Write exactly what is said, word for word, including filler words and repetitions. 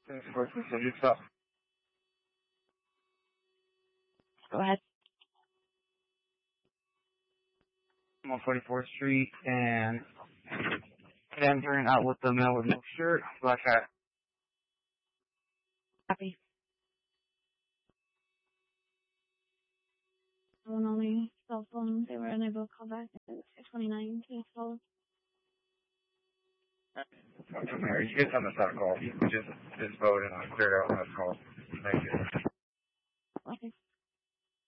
Thanks for your stuff. Go ahead. I'm on forty-fourth Street, and I'm turning out with the male with no shirt, black hat. Copy. One only cell phone. They were unable to call back at six twenty-nine. Can you call? You get on the call. You just, just vote and I'll clear out that call. Thank you.